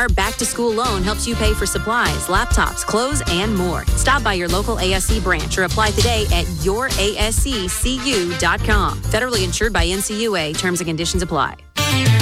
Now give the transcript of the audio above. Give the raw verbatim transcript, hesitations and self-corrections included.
Our back-to-school loan helps you pay for supplies, laptops, clothes, and more. Stop by your local A S C branch or apply today at your A S C C U dot com. Federally insured by N C U A. Terms and conditions apply.